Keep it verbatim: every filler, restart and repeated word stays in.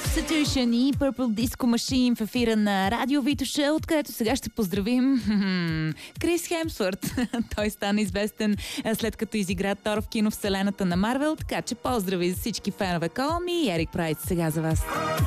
Substitution и Purple Disco Machine в ефира на Радио Витоша, откъдето сега ще поздравим Крис Хемсворт. Той стана известен след като изигра Тор в киновселената на Марвел, така че поздрави за всички фенове. Call Me и Ерик Прайс сега за вас.